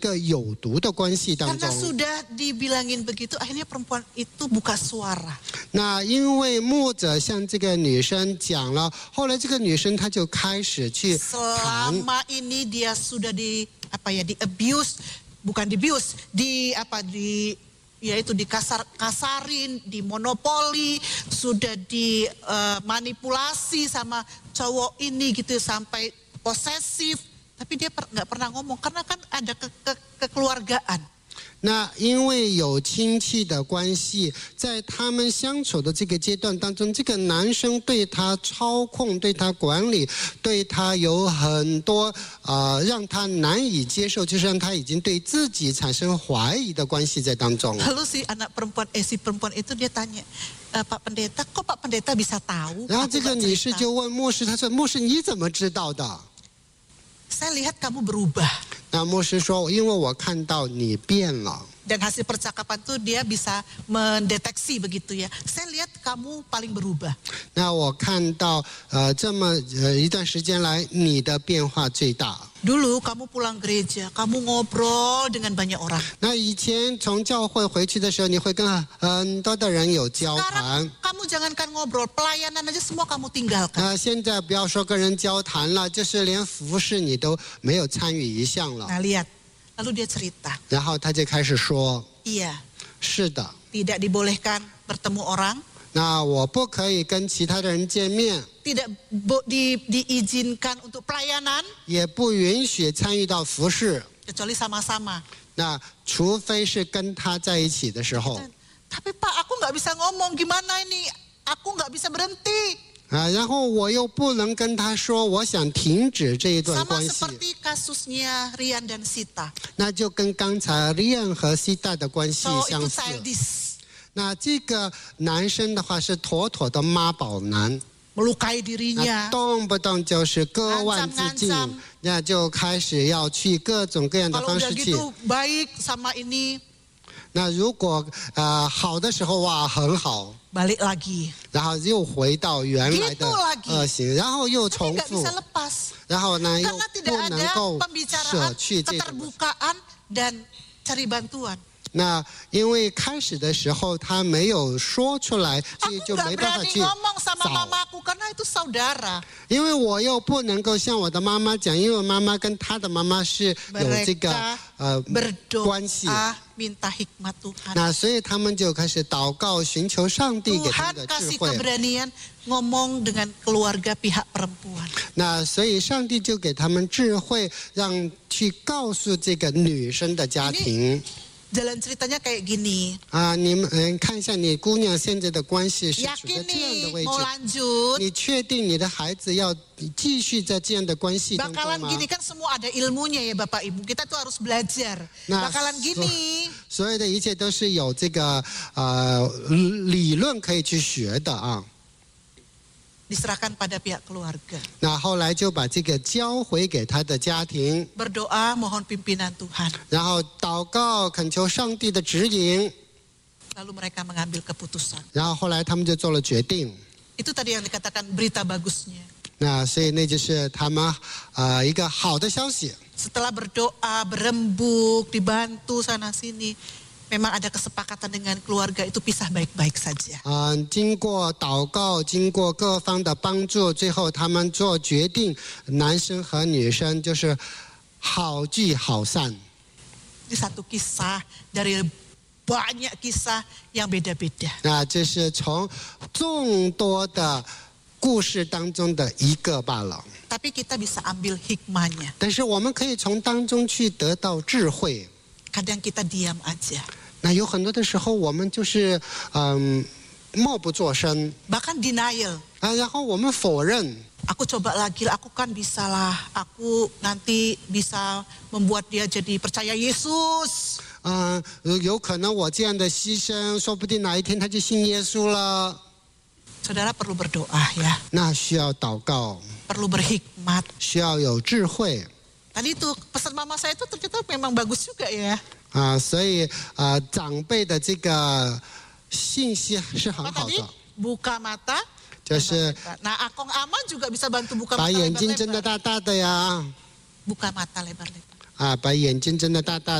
个有毒的关系当 Karena 中。 sudah dibilangin begitu, akhirnya perempuan itu buka suara. 那因为牧者向这个女生讲了，后来这个女生她就开始去谈。 Selama ini dia sudah di abuse, bukan di abuse, yaitu dikasarin, dimonopoli, sudah dimanipulasi sama cowok ini gitu sampai posesif. Tapi dia nggak pernah ngomong karena kan ada kekeluargaan. 那因为有亲戚的关系，在他们相处的这个阶段当中，这个男生对她操控、对她管理、对她有很多让她难以接受，就是让她已经对自己产生怀疑的关系在当中。 Lalu si perempuan itu dia tanya, Pak Pendeta, kok Pak Pendeta bisa tahu? 然后 Aku 这个 nggak 女士 cerita. 就问牧师，她说：“牧师，你怎么知道的？” Saya lihat kamu berubah. 那牧师说：“因为我看到你变了。” Dan hasil percakapan itu dia bisa mendeteksi begitu ya. Saya lihat kamu paling berubah. 那我看到这么一段时间来，你的变化最大。 Dulu kamu pulang gereja, kamu ngobrol dengan banyak orang. 那以前从教会回去的时候，你会跟很多的人有交 Sekarang 谈。 kamu jangankan ngobrol, pelayanan aja semua kamu tinggalkan. 那现在不要说跟人交谈了，就是连服侍你都没有参与一项了。 Nah lihat, lalu dia cerita. 然后他就开始说 Iya,：“ 是的， tidak dibolehkan bertemu orang, 那我不可以跟其他的人见面， tidak diizinkan untuk pelayanan, 也不允许参与到服侍。 kecuali sama-sama. 那除非是跟他在一起的时候。” Tapi Pak, aku nggak bisa ngomong, gimana ini? Aku nggak bisa berhenti. 然后我又不能跟他说我想停止这一段 Sama 关系， seperti kasusnya Rian dan Sita. 那就跟刚才Rian和西大的关系 So 相 itu 似。 childish, 那这个男生的话是妥妥的妈宝男， melukai 那 dirinya. 动不动就是割腕自尽 Ngancam-ngancam， 那就开始要去各种各样的 Kalau 方 udah 式去。 gitu baik sama ini, 那如果好的时候哇很好， balik lagi. 然后又回到原来的 Gitu lagi 恶行，然后又 Tapi 重 nggak 复 bisa，lepas. 然后呢又 Karena 不 tidak 能 ada 够 pembicaraan, 舍去这种。 keterbukaan dan cari bantuan. 那因为开始的时候他没有说出来，所以 Aku 就 nggak 没办法 berani 去 ngomong sama 找。 mamaku karena itu saudara. 因为我又不能够向我的妈妈讲，因为妈妈跟她的妈妈是有这个 Mereka 关系。 berdoa minta hikmat Tuhan. 那所以他们就开始祷告，寻求上帝给他 Tuhan 们的智 kasih 慧。 keberanian ngomong dengan keluarga pihak perempuan. 那所以上帝就给他们智慧，让去告诉这个女生的家庭。 Jalan ceritanya kayak gini. 你们看一下你姑娘现在的关系是处在 Yakin 这样的 nih 位 mau 置， lanjut. 你确定你的孩子要继续在这样的关系当中 Bakalan 吗？ gini kan semua ada ilmunya ya Bapak Ibu. Kita tuh harus belajar. Nah, Bakalan gini. 所有的一切都是有这个理论可以去学的啊。 Diserahkan pada pihak keluarga. 那后来就把这个交回给他的家庭， Berdoa mohon pimpinan Tuhan. 然后祷告恳求上帝的指引， Lalu mereka mengambil keputusan. 然后后来他们就做了决定。 Itu tadi yang dikatakan berita bagusnya. 那所以那就是他们一个好的消息。 Setelah berdoa, berembuk, dibantu sana sini. Memang ada kesepakatan dengan keluarga itu pisah baik-baik saja. 经过祷告，经过各方的帮助，最后他们做决定，男生和女生就是好聚好散。 Ini satu kisah dari banyak kisah yang beda-beda. 那这是从众多的故事当中的一个罢了。 Tapi kita bisa ambil hikmahnya. 但是我们可以从当中去得到智慧。 Kadang kita diam aja. 那有很多的时候，我们就是默不作声 Bahkan denial. 然后我们否认。 Aku coba lagi, aku kan bisa lah. Aku nanti bisa membuat dia jadi percaya Yesus. 有可能我这样的牺牲，说不定哪一天他就信耶稣了。 Saudara perlu berdoa ya. 那需要祷告， Perlu berhikmat. 需要有智慧 Tadi itu pesan mama saya itu ternyata memang bagus juga ya. 所以长辈的这个信息是很 Apa 好 tadi? 的， Buka mata. 就是 Nah, Akong Aman juga bisa bantu buka 把 mata 眼睛睁得 lebar-lebar. 大大的呀， Buka mata lebar-lebar. 把眼睛睁得大大